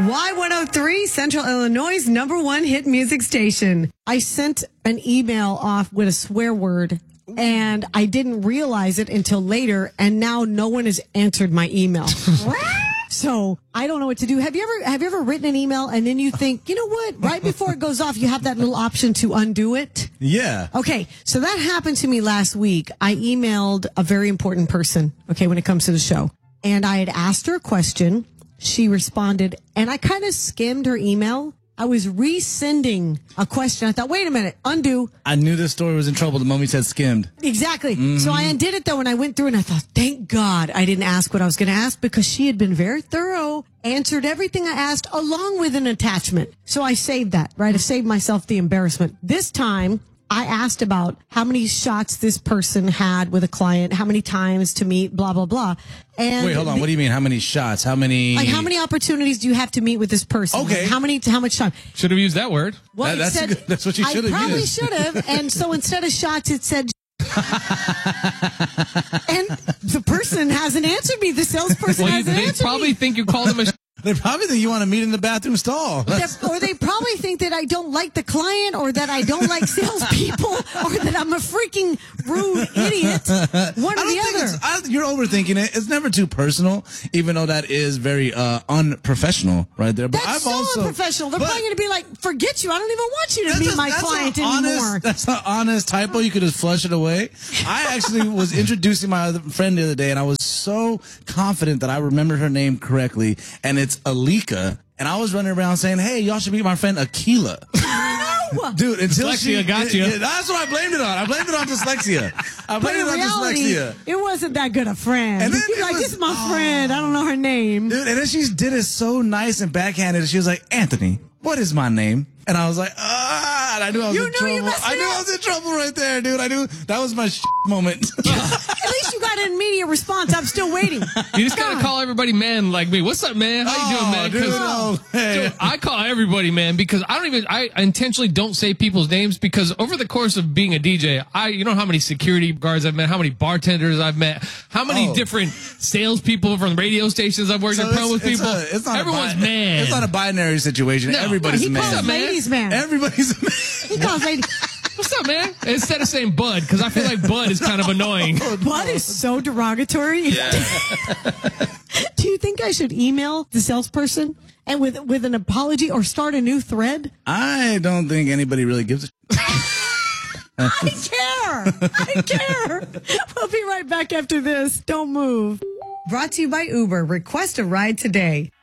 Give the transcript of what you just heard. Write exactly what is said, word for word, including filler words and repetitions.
Y one oh three, Central Illinois' number one hit music station. I sent an email off with a swear word, and I didn't realize it until later, and now no one has answered my email. So I don't know what to do. Have you ever have you ever written an email and then you think, you know what? Right before it goes off, you have that little option to undo it? Yeah. Okay, so that happened to me last week. I emailed a very important person, okay, when it comes to the show. And I had asked her a question. She responded, and I kind of skimmed her email. I was resending a question. I thought, wait a minute, undo. I knew this story was in trouble the moment you said skimmed. Exactly. Mm-hmm. So I undid it, though, and I went through, and I thought, thank God I didn't ask what I was going to ask, because she had been very thorough, answered everything I asked, along with an attachment. So I saved that, right? I saved myself the embarrassment. This time, I asked about how many shots this person had with a client, how many times to meet, blah, blah, blah. And wait, hold on. What do you mean? How many shots? How many? Like, how many opportunities do you have to meet with this person? Okay. Like, how many, how much time? Should have used that word. Well, that, that's, said, good, that's what you should have used. I probably should have. And so instead of shots, it said, and the person hasn't answered me. The salesperson well, hasn't they answered probably me. think you called them a They probably think you want to meet in the bathroom stall. Or they probably think that I don't like the client, or that I don't like salespeople, or that I'm a freaking rude idiot. One or the other. I, you're overthinking it. It's never too personal, even though that is very uh, unprofessional right there. But That's I've so also, unprofessional. They're but, probably going to be like, forget you. I don't even want you to that's meet a, my that's client an anymore. Honest, that's an honest typo. You could just flush it away. I actually was introducing my other friend the other day, and I was so confident that I remembered her name correctly, and it's Alika. And I was running around saying, hey, y'all should meet my friend Akila. No! Dude, until Dyslexia she got it, you. It, that's what I blamed it on. I blamed it on dyslexia. I But blamed in it on reality, dyslexia. it wasn't that good a friend. And then You're it like, was- this is my oh. friend. I don't know her name. Dude, and then she did it so nice and backhanded. She was like, Anthony, what is my name? And I was like, ah, and I knew I was You in knew trouble. you messed I it knew up. I was in trouble right there, dude. I knew that was my shit moment. At least you got an immediate response. I'm still waiting. You just gotta God. call everybody man like me. What's up, man? How you doing, man? dude, 'Cause- no, hey. Dude, I call everybody man because I don't even, I intentionally don't say people's names because over the course of being a D J, I, you know how many security guards I've met, how many bartenders I've met, how many Oh. different salespeople from radio stations I've worked So in pro with it's people. a- it's not Everyone's a bi- man. It's not a binary situation. No. Everybody's he a calls man. man? ladies man. Everybody's a man. He calls ladies. What's up, man? Instead of saying bud, because I feel like bud is kind of annoying. Bud is so derogatory. Yeah. Do you think I should email the salesperson and with with an apology or start a new thread? I don't think anybody really gives a I care. I care. We'll be right back after this. Don't move. Brought to you by Uber. Request a ride today.